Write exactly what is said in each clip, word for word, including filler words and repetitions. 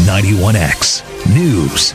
ninety-one X News.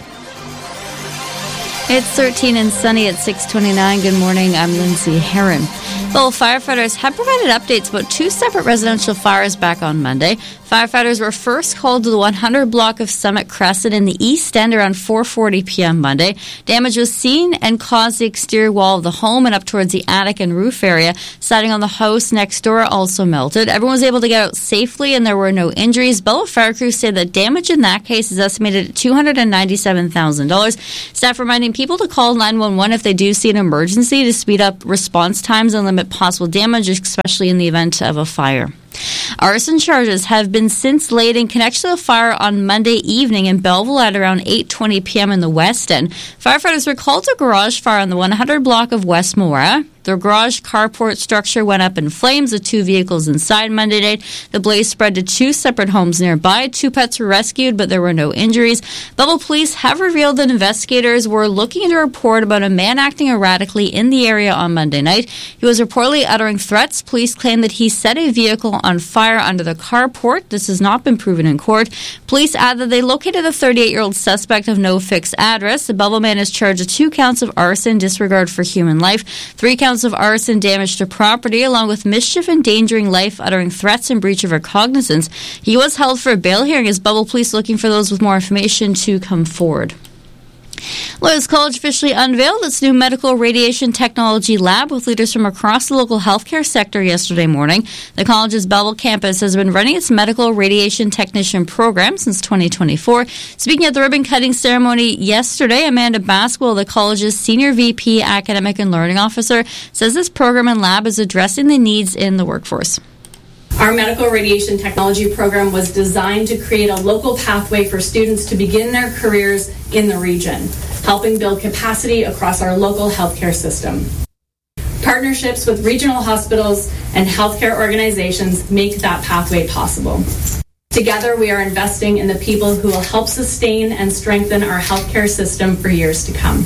It's thirteen and sunny at six twenty-nine. Good morning. I'm Lindsay Heron. Well, firefighters have provided updates about two separate residential fires back on Monday. Firefighters were first called to the one hundred block of Summit Crescent in the East End around four forty p.m. Monday. Damage was seen and caused the exterior wall of the home and up towards the attic and roof area. Siding on the house next door also melted. Everyone was able to get out safely and there were no injuries. Belleville Fire Crew say that damage in that case is estimated at two hundred ninety-seven thousand dollars. Staff reminding people to call nine one one if they do see an emergency to speed up response times and limit possible damage, especially in the event of a fire. Arson charges have been since laid in connection to the fire on Monday evening in Belleville at around eight twenty p.m. in the West End. Firefighters were called to a garage fire on the one hundred block of West Moira. The garage carport structure went up in flames with two vehicles inside Monday night. The blaze spread to two separate homes nearby. Two pets were rescued, but there were no injuries. Belleville police have revealed that investigators were looking into a report about a man acting erratically in the area on Monday night. He was reportedly uttering threats. Police claim that he set a vehicle on fire under the carport. This has not been proven in court. Police add that they located the thirty-eight-year-old suspect of no fixed address. The Belleville man is charged with two counts of arson, disregard for human life, three counts of arson, damage to property, along with mischief, endangering life, uttering threats, and breach of recognizance. He was held for a bail hearing as Belleville police looking for those with more information to come forward. Loyal's College officially unveiled its new medical radiation technology lab with leaders from across the local healthcare sector yesterday morning. The college's Belleville campus has been running its medical radiation technician program since twenty twenty-four. Speaking at the ribbon-cutting ceremony yesterday, Amanda Basquill, the college's Senior V P Academic and Learning Officer, says this program and lab is addressing the needs in the workforce. Our medical radiation technology program was designed to create a local pathway for students to begin their careers in the region, helping build capacity across our local healthcare system. Partnerships with regional hospitals and healthcare organizations make that pathway possible. Together, we are investing in the people who will help sustain and strengthen our healthcare system for years to come.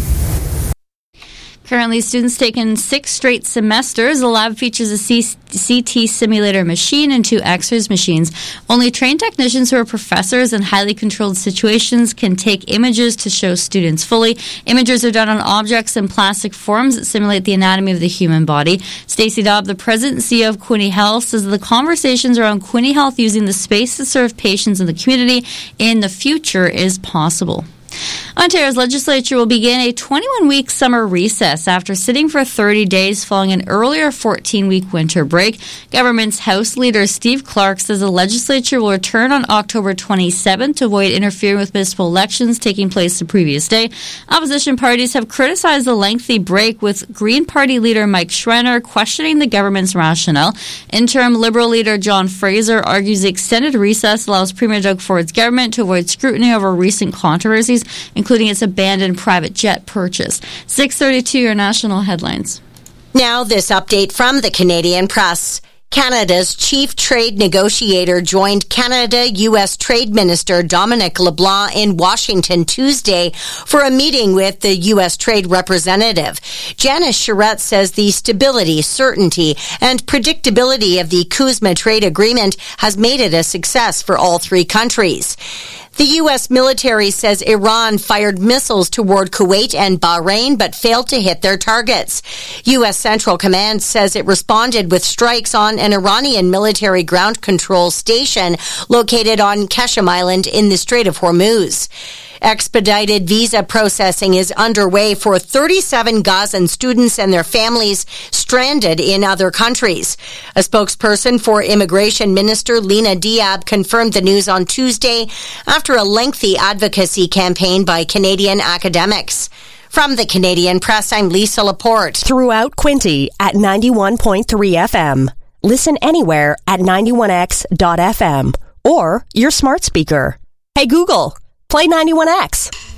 Currently, students take in six straight semesters. The lab features a C T simulator machine and two X-rays machines. Only trained technicians who are professors in highly controlled situations can take images to show students fully. Images are done on objects and plastic forms that simulate the anatomy of the human body. Stacey Dobb, the president and C E O of Quinte Health, says that the conversations around Quinte Health using the space to serve patients in the community in the future is possible. Ontario's legislature will begin a twenty-one week summer recess after sitting for thirty days following an earlier fourteen week winter break. Government's House Leader Steve Clark says the legislature will return on October twenty-seventh to avoid interfering with municipal elections taking place the previous day. Opposition parties have criticized the lengthy break, with Green Party leader Mike Schreiner questioning the government's rationale. Interim Liberal leader John Fraser argues the extended recess allows Premier Doug Ford's government to avoid scrutiny over recent controversies, including its abandoned private jet purchase. six thirty-two, your national headlines. Now this update from the Canadian Press. Canada's chief trade negotiator joined Canada-U S Trade Minister Dominic LeBlanc in Washington Tuesday for a meeting with the U S Trade Representative. Janice Charette says the stability, certainty, and predictability of the CUSMA trade agreement has made it a success for all three countries. The U S military says Iran fired missiles toward Kuwait and Bahrain but failed to hit their targets. U S Central Command says it responded with strikes on an Iranian military ground control station located on Qeshm Island in the Strait of Hormuz. Expedited visa processing is underway for thirty-seven Gazan students and their families stranded in other countries. A spokesperson for Immigration Minister Lena Diab confirmed the news on Tuesday after a lengthy advocacy campaign by Canadian academics. From the Canadian Press, I'm Lisa Laporte. Throughout Quinte at ninety-one point three F M. Listen anywhere at ninety-one X dot F M or your smart speaker. Hey Google, play ninety-one X.